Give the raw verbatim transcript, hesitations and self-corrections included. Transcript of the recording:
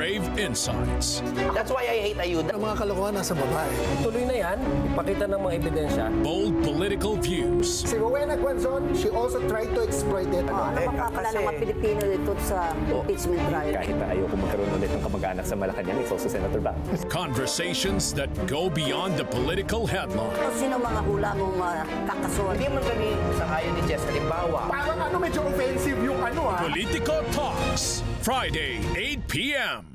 Brave insights. That's why I hate ayuda. Ang mga kalokohan nasa babae. Tuloy na yan, ipakita ng mga ebidensya. Bold political views. Si Rowena Guanzon, she also tried to exploit it. Ano Eh, bang kakala kasi- ng mga Pilipino dito sa impeachment trial? Kahit na ayoko magkaroon ulit ng kamag-anak sa Malacanang, it's also Senator Bang. Conversations that go beyond the political headline. Sino mga hula mong uh, kakasuhan? Hindi man kami sa ayon ni Jess. Halimbawa, Parang ano, medyo offensive yung ano ah. Politico Talks, Friday, eight p m